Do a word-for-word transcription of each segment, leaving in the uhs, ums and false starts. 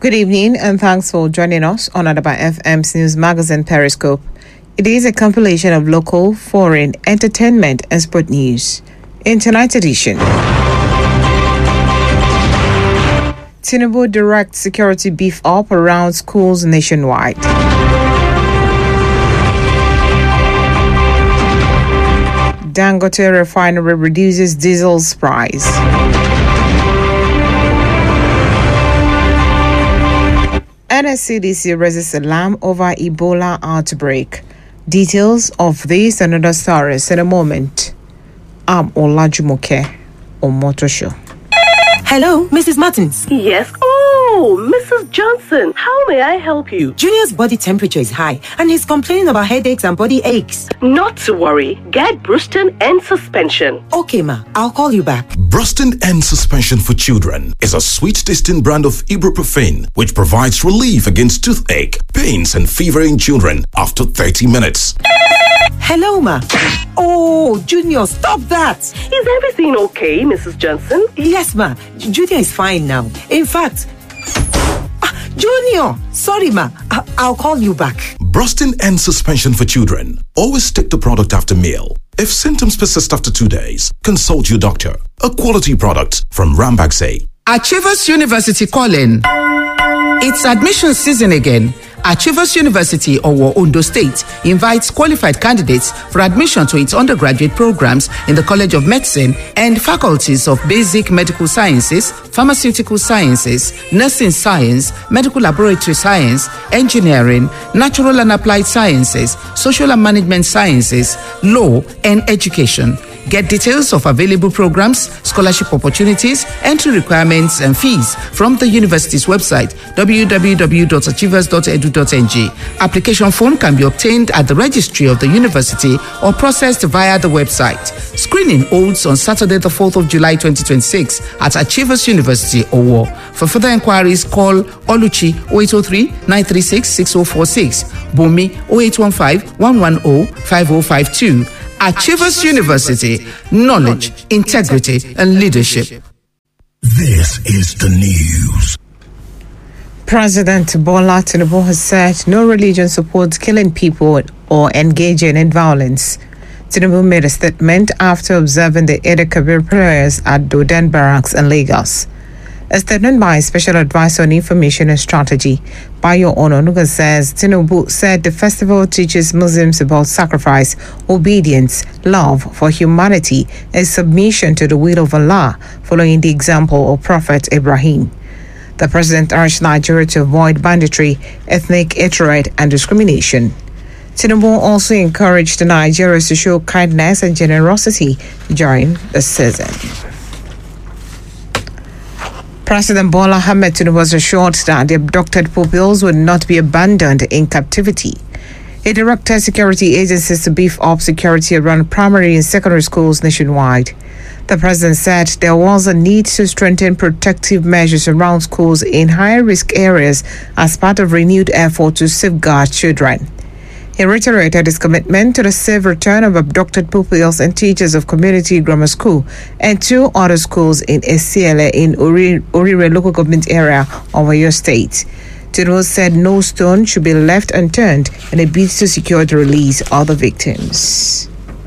Good evening and thanks for joining us on Adaba F M's news magazine Periscope. It is a compilation of local, foreign, entertainment and sport news. In tonight's edition, Tinubu directs security beef up around schools nationwide. Dangote refinery reduces diesel's price. N S C D C raises alarm over Ebola outbreak. Details of this and other stories in a moment. I'm Olajumoke Omotosho. Hello, Missus Martins. Yes. Oh, Missus Johnson, how may I help you? Junior's body temperature is high and he's complaining about headaches and body aches. Not to worry. Get Bruston and suspension. Okay, ma. I'll call you back. Bruston and Suspension for Children is a sweet-tasting brand of ibuprofen which provides relief against toothache, pains, and fever in children after thirty minutes. Hello, ma. Oh, Junior, stop that. Is everything okay, Missus Johnson? Yes, ma. Junior is fine now. In fact, ah, Junior, sorry, ma. I- I'll call you back. Brustin and Suspension for Children. Always take the product after meal. If symptoms persist after two days, consult your doctor. A quality product from Rambaxay. Achievers University calling. It's admission season again. Achievers University, Owo, Ondo State, invites qualified candidates for admission to its undergraduate programs in the College of Medicine and faculties of Basic Medical Sciences, Pharmaceutical Sciences, Nursing Science, Medical Laboratory Science, Engineering, Natural and Applied Sciences, Social and Management Sciences, Law, and Education. Get details of available programs, scholarship opportunities, entry requirements, and fees from the university's website, w w w dot achievers dot e d u dot n g. Application form can be obtained at the registry of the university or processed via the website. Screening holds on Saturday, the fourth of July, twenty twenty-six at Achievers University, Owo. For further inquiries, call Oluchi oh eight oh three, nine three six, six oh four six, Bumi oh eight one five, one one oh, five oh five two. Achievers University, knowledge, integrity, and leadership. This is the news. President Bola Tinubu has said no religion supports killing people or engaging in violence. Tinubu made a statement after observing the Eid al-Kabir prayers at Doden Barracks in Lagos. A statement by Special Advisor on Information and Strategy, Bayo Ononuga, says Tinubu said the festival teaches Muslims about sacrifice, obedience, love for humanity, and submission to the will of Allah, following the example of Prophet Ibrahim. The president urged Nigeria to avoid banditry, ethnic hatred, and discrimination. Tinubu also encouraged the Nigerians to show kindness and generosity during the season. President Bola Ahmed Tinubu was assured that the abducted pupils would not be abandoned in captivity. He directed security agencies to beef up security around primary and secondary schools nationwide. The president said there was a need to strengthen protective measures around schools in high-risk areas as part of renewed effort to safeguard children. He reiterated his commitment to the safe return of abducted pupils and teachers of Community Grammar School and two other schools in Esiele in Uri, Urire local government area of Oyo State. Tinubu said no stone should be left unturned in a bid to secure the release of the victims.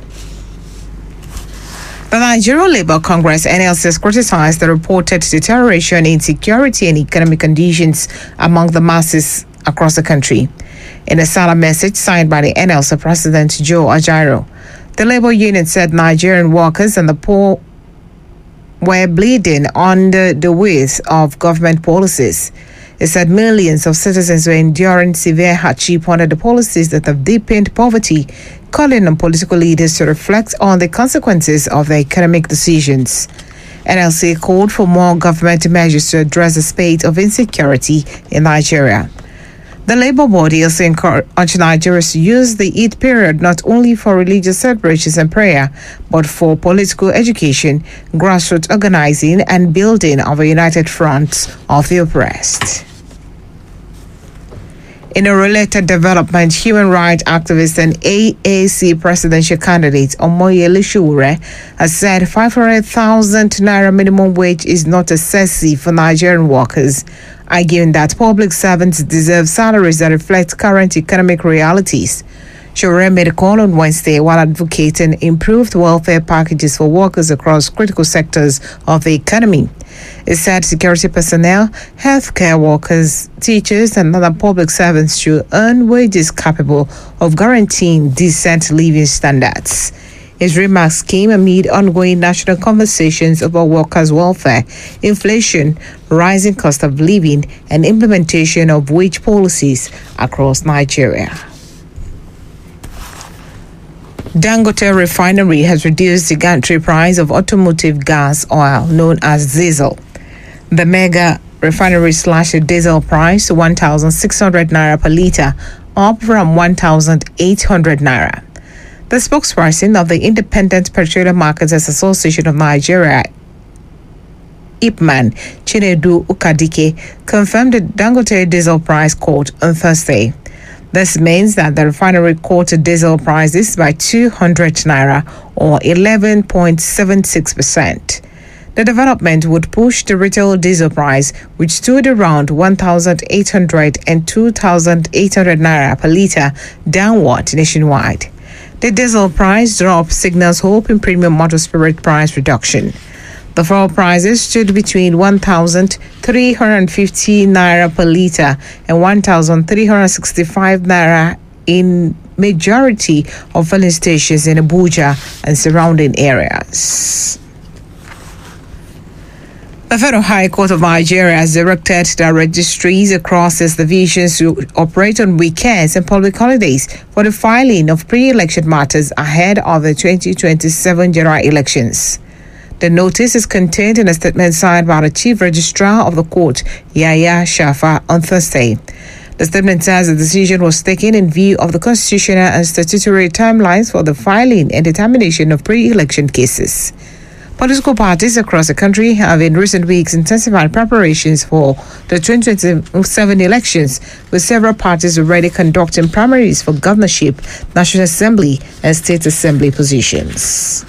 The Nigerian Labour Congress N L C has criticized the reported deterioration in security and economic conditions among the masses across the country. In a silent message signed by the N L C President Joe Ajaero, the labor union said Nigerian workers and the poor were bleeding under the weight of government policies. It said millions of citizens were enduring severe hardship under the policies that have deepened poverty, calling on political leaders to reflect on the consequences of their economic decisions. N L C called for more government measures to address the spate of insecurity in Nigeria. The Labour body also encouraged Nigerians to use the Eid period not only for religious celebrations and prayer, but for political education, grassroots organizing, and building of a united front of the oppressed. In a related development, human rights activist and A A C presidential candidate Omoyele Sowore has said five hundred thousand naira minimum wage is not excessive for Nigerian workers, arguing that public servants deserve salaries that reflect current economic realities. Sowore made a call on Wednesday while advocating improved welfare packages for workers across critical sectors of the economy. It said security personnel, healthcare workers, teachers, and other public servants should earn wages capable of guaranteeing decent living standards. His remarks came amid ongoing national conversations about workers' welfare, inflation, rising cost of living, and implementation of wage policies across Nigeria. Dangote Refinery has reduced the gantry price of automotive gas oil known as diesel. The mega refinery slashed the diesel price to one thousand six hundred naira per litre, up from one thousand eight hundred naira. The spokesperson of the Independent Petroleum Marketers Association of Nigeria, I P M A N, Chinedu Ukadike, confirmed the Dangote diesel price quote on Thursday. This means that the refinery quoted diesel prices by two hundred naira or eleven point seven six percent. The development would push the retail diesel price, which stood around one thousand eight hundred and two thousand eight hundred naira per litre, downward nationwide. The diesel price drop signals hope in premium motor spirit price reduction. The fuel prices stood between one thousand three hundred fifty naira per litre and one thousand three hundred sixty-five naira in majority of filling stations in Abuja and surrounding areas. The Federal High Court of Nigeria has directed the registries across its divisions to operate on weekends and public holidays for the filing of pre-election matters ahead of the twenty twenty-seven general elections. The notice is contained in a statement signed by the Chief Registrar of the Court, Yahya Shafa, on Thursday. The statement says the decision was taken in view of the constitutional and statutory timelines for the filing and determination of pre-election cases. Political parties across the country have in recent weeks intensified preparations for the twenty twenty-seven elections, with several parties already conducting primaries for governorship, National Assembly, and State Assembly positions.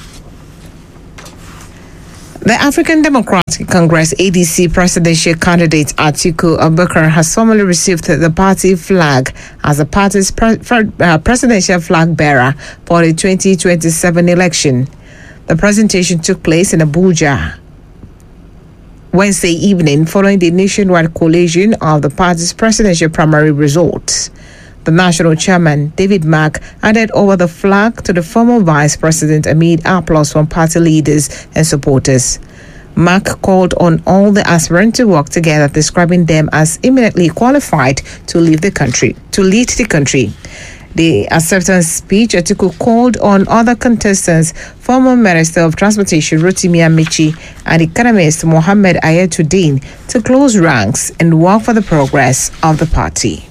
The African Democratic Congress A D C presidential candidate Atiku Abubakar has formally received the party flag as the party's pre- uh, presidential flag bearer for the twenty twenty-seven election. The presentation took place in Abuja Wednesday evening following the nationwide collation of the party's presidential primary results. The national chairman, David Mark, handed over the flag to the former vice president amid applause from party leaders and supporters. Mark called on all the aspirants to work together, describing them as eminently qualified to lead the country. To lead the country. The acceptance speech, Atiku called on other contestants, former Minister of Transportation Rotimi Amici and economist Mohammed Ayatuddin, to close ranks and work for the progress of the party.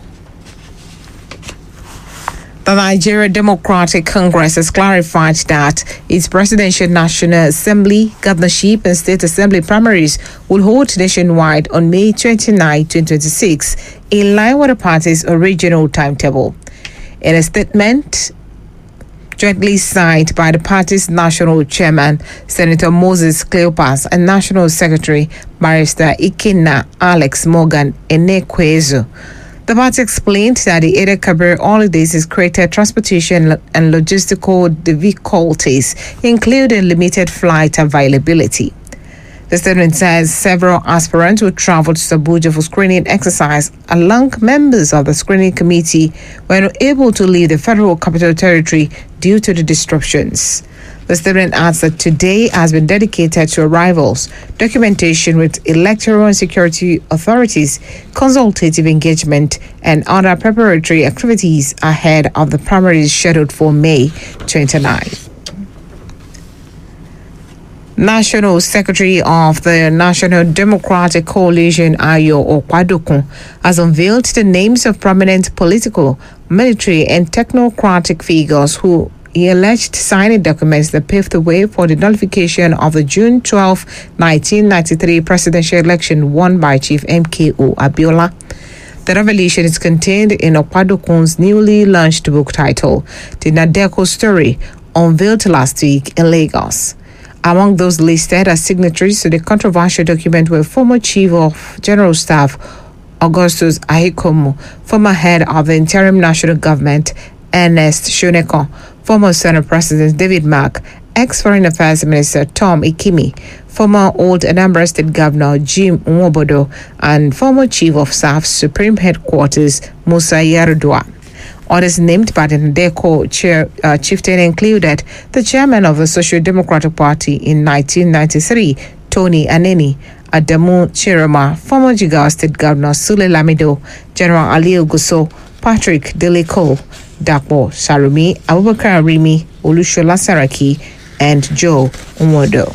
The Nigeria Democratic Congress has clarified that its Presidential National Assembly, Governorship, and State Assembly primaries will hold nationwide on May twenty-ninth, twenty twenty-six, in line with the party's original timetable. In a statement jointly signed by the party's national chairman, Senator Moses Cleopas, and National Secretary, Barrister Ikenna Alex Morgan Enekwezu, the party explained that the Eid Kabir holidays has created transportation and logistical difficulties, including limited flight availability. The statement says several aspirants will travel to Abuja for screening exercise, along members of the screening committee were not able to leave the Federal Capital Territory due to the disruptions. The statement adds that today has been dedicated to arrivals, documentation with electoral and security authorities, consultative engagement, and other preparatory activities ahead of the primaries scheduled for May twenty-ninth. National Secretary of the National Democratic Coalition, Ayo Okwadokun, has unveiled the names of prominent political, military, and technocratic figures who he alleged signed documents that paved the way for the nullification of the June twelfth, nineteen ninety-three presidential election won by Chief M K O Abiola. The revelation is contained in Okwadokun's newly launched book titled The Nadeko Story, unveiled last week in Lagos. Among those listed as signatories to the controversial document were former Chief of General Staff Augustus Ahikomo, former head of the interim national government Ernest Shoneko, former Senate President David Mark, ex-Foreign Affairs Minister Tom Ikimi, former Old Anambra State Governor Jim Nwobodo, and former Chief of Staff Supreme Headquarters Musa Yar'Adua. Others named by the NADECO chair, uh, chieftain included the chairman of the Social Democratic Party in nineteen ninety-three, Tony Aneni, Adamu Chiroma, former Jigawa State Governor Sule Lamido, General Aliyu Guso, Patrick Deliko, Dapo Sarumi, Abubakar Rimi, Olushola Saraki, and Joe Nwodo.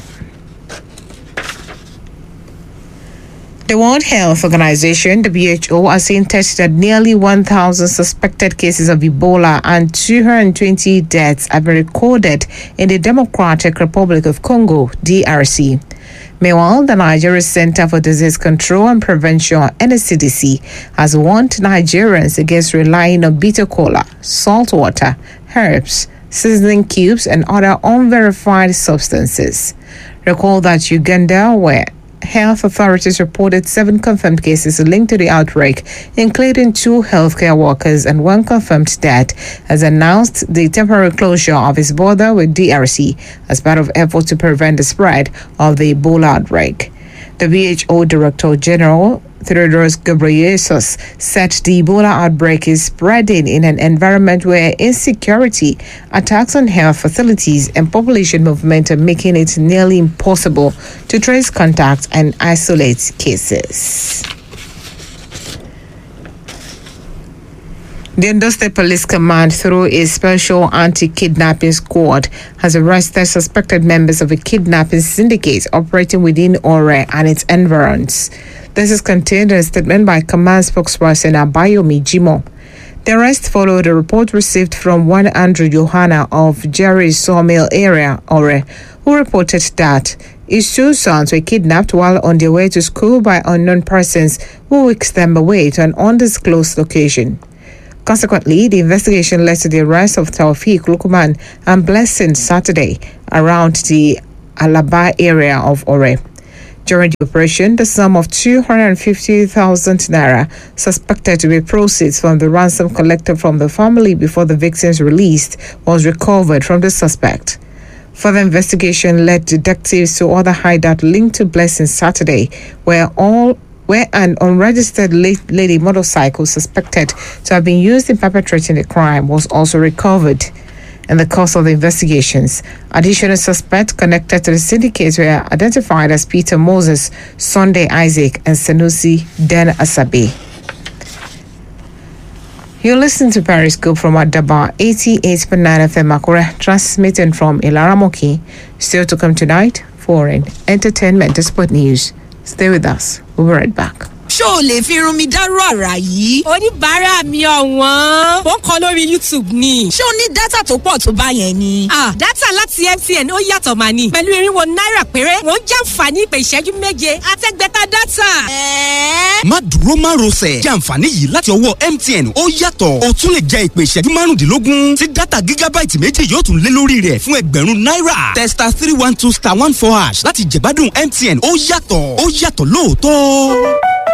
The World Health Organization, W H O, has hinted that nearly one thousand suspected cases of Ebola and two hundred twenty deaths have been recorded in the Democratic Republic of Congo, D R C. Meanwhile, the Nigeria Center for Disease Control and Prevention, N C D C, has warned Nigerians against relying on bitter cola, salt water, herbs, seasoning cubes, and other unverified substances. Recall that Uganda, where health authorities reported seven confirmed cases linked to the outbreak, including two healthcare workers and one confirmed death, has announced the temporary closure of its border with D R C as part of efforts to prevent the spread of the Ebola outbreak. The W H O Director General Tedros Ghebreyesus said the Ebola outbreak is spreading in an environment where insecurity, attacks on health facilities, and population movement are making it nearly impossible to trace contacts and isolate cases. The Ondo State Police Command, through a special anti-kidnapping squad, has arrested suspected members of a kidnapping syndicate operating within Ore and its environs. This is contained in a statement by Command spokesperson Abayomi Jimo. The arrest followed a report received from one Andrew Johanna of Jerry's Sawmill area, Ore, who reported that his two sons were kidnapped while on their way to school by unknown persons who whisked them away to an undisclosed location. Consequently, the investigation led to the arrest of Taufik Lukman and Blessing Saturday around the Alaba area of Ore. During the operation, the sum of two hundred fifty thousand naira, suspected to be proceeds from the ransom collected from the family before the victims released, was recovered from the suspect. Further investigation led detectives to other hideout linked to Blessing Saturday, where all where an unregistered lady motorcycle suspected to have been used in perpetrating the crime was also recovered. In the course of the investigations, additional suspects connected to the syndicate were identified as Peter Moses, Sunday Isaac, and Sanusi Den Asabe. You're listening to Periscope from Adaba eighty-eight point nine F M Akure, transmitting from Ilaramoki. Still to come tonight, foreign, entertainment, and sport news. Stay with us. We'll be right back. ṣó o lè fi irun mi dárú àrà yìí. oníbàárà mi ọ̀wọ́n ó kọ lórí YouTube ni. ṣé o ní dátà tó pọ̀ tó bá yẹn ni. ah dátà láti M T N ó yàtọ̀ mà ní. pẹ̀lú irinwó náírà péré wọ́n jàǹfààní ìpè ìṣẹ́jú méje àtẹ́gbẹ́ta dátà. ẹ̀ẹ́. má dúró má rọsẹ̀ jẹ́ àǹfààní yìí láti ọwọ́ M T N ó yàtọ̀ o tún lè jẹ ìpè ìṣẹ́jú márùndínlógún tí dátà gígábáìtì méjì yóò tún lé lórí rẹ̀ fún ẹgbẹ̀rún náírà testa three one two star one four hash láti jẹ̀gbádùn M T N ó yàtọ̀ ó yàtọ̀ lóòótọ́.